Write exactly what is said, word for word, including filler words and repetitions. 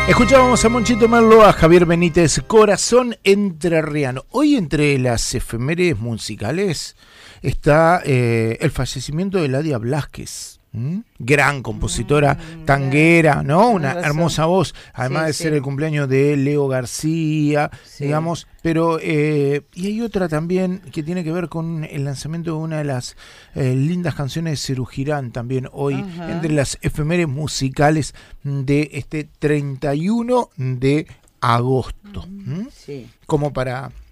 Escuchábamos a Monchito Merlo, a Javier Benítez, Corazón Entrerriano. Hoy entre las efemérides musicales está eh, el fallecimiento de Ladia Blasquez. ¿Mm? Gran compositora mm, tanguera, ¿no? Una hermosa voz, además sí, de ser sí. el cumpleaños de Leo García, sí. digamos, pero eh, y hay otra también que tiene que ver con el lanzamiento de una de las eh, lindas canciones de Serú Girán también hoy, Ajá. entre las efemérides musicales de este treinta y uno de agosto, ¿Mm? sí. como para